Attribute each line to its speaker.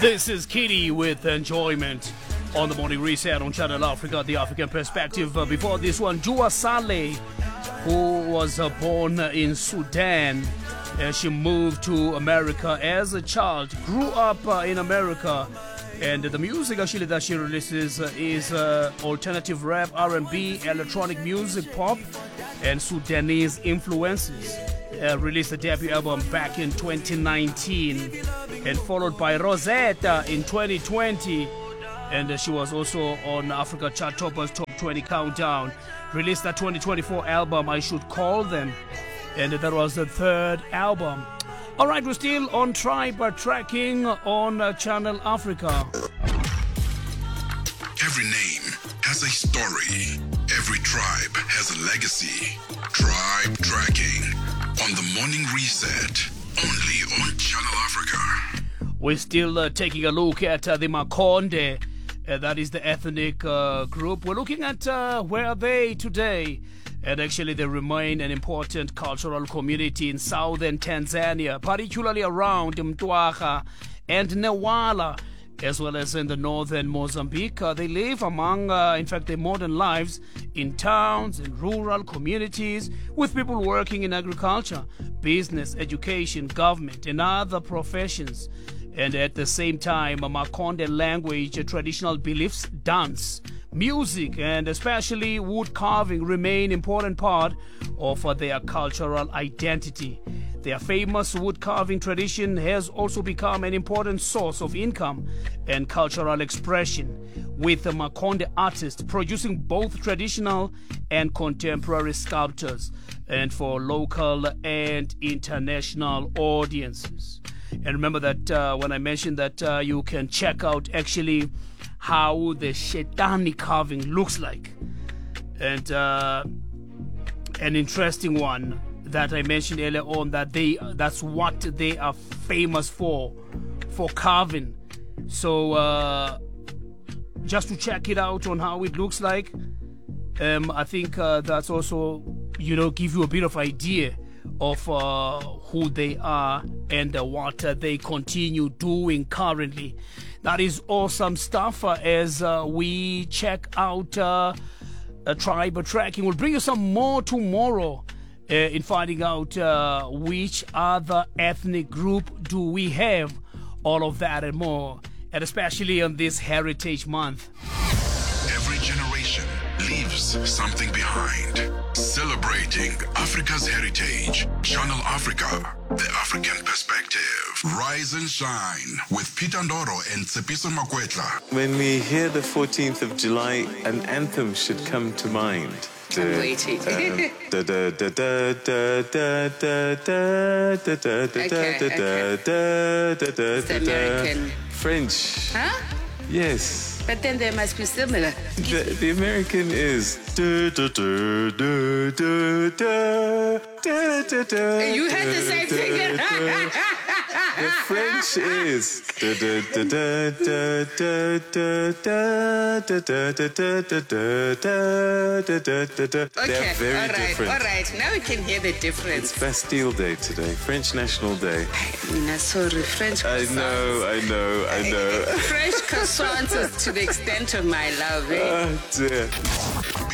Speaker 1: This is Kitty with Enjoyment on the Morning Reset on Channel Africa, the African perspective. Before this one, Dua Saleh, who was born in Sudan. She moved to America as a child, grew up in America, and the music actually that she releases is alternative rap, R&B, electronic music, pop, and Sudanese influences. Released a debut album back in 2019 and followed by Rosetta in 2020, and she was also on Africa Chart Toppers Top 20 Countdown. Released that 2024 album, I Should Call Them, and that was the third album. All right, we're still on Tribe Tracking on Channel Africa.
Speaker 2: Every name has a story. Every tribe has a legacy. Tribe Tracking on the Morning Reset, only on Channel Africa.
Speaker 1: We're still taking a look at the Makonde. That is the ethnic group. We're looking at where are they today. And actually, they remain an important cultural community in southern Tanzania, particularly around Mtwara and Newala, as well as in the northern Mozambique. They live among, in fact, their modern lives in towns and rural communities with people working in agriculture, business, education, government, and other professions. And at the same time, Makonde language, traditional beliefs, dance, music, and especially wood carving remain important part of their cultural identity. Their famous wood carving tradition has also become an important source of income and cultural expression, with the Makonde artists producing both traditional and contemporary sculptures and for local and international audiences. And remember that when I mentioned that you can check out actually how the Shetani carving looks like. And an interesting one that I mentioned earlier on, that that's what they are famous for carving. So just to check it out on how it looks like, I think that's also, give you a bit of idea of who they are and what they continue doing currently. That is awesome stuff. As we check out Tribe Tracking, we'll bring you some more tomorrow in finding out which other ethnic group do we have. All of that and more, and especially on this Heritage Month.
Speaker 2: Every generation leaves something behind. Celebrating Africa's heritage. Channel Africa, the African perspective. Rise and shine with Peter Ndoro and Tsepiso Makwetla.
Speaker 3: When we hear the 14th of July, an anthem should come to mind.
Speaker 4: I'm waiting. It's American.
Speaker 3: French.
Speaker 4: Huh?
Speaker 3: Yes.
Speaker 4: But then they must be similar.
Speaker 3: The American is.
Speaker 4: You had the same thing.
Speaker 3: The French is. They're very different.
Speaker 4: All right, now we can hear the difference.
Speaker 3: It's Bastille Day today, French National Day.
Speaker 4: Sorry, French croissants.
Speaker 3: I know.
Speaker 4: French croissants is to the extent of my love.
Speaker 3: Oh dear.